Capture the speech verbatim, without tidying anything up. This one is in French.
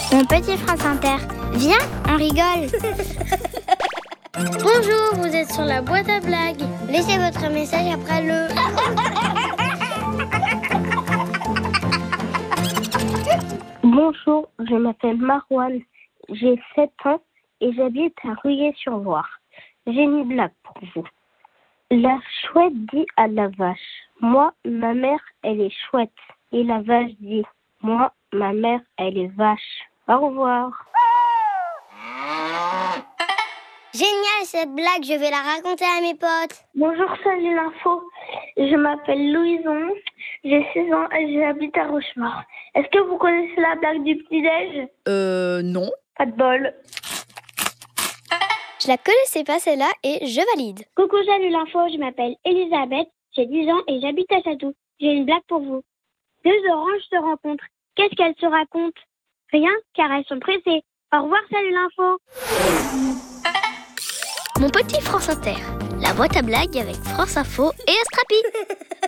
Mon petit France Inter. Viens, on rigole. Bonjour, vous êtes sur la boîte à blagues. Laissez votre message après le... Bonjour, je m'appelle Marouane, j'ai sept ans et j'habite à Rueil-sur-Loire. J'ai une blague pour vous. La chouette dit à la vache, moi, ma mère, elle est chouette. Et la vache dit, moi, ma mère, elle est vache. Au revoir. Génial cette blague, je vais la raconter à mes potes. Bonjour, salut l'info. Je m'appelle Louison, j'ai six ans et j'habite à Rochemort. Est-ce que vous connaissez la blague du petit-déj ? Euh, non. Pas de bol. Je la connaissais pas celle-là et je valide. Coucou, salut l'info, je m'appelle Elisabeth, j'ai dix ans et j'habite à Chatou. J'ai une blague pour vous. Deux oranges se rencontrent. Qu'est-ce qu'elles se racontent ? Rien, car elles sont pressées. Au revoir, salut l'info. Mon petit France Inter. La boîte à blagues avec France Info et Astrapi.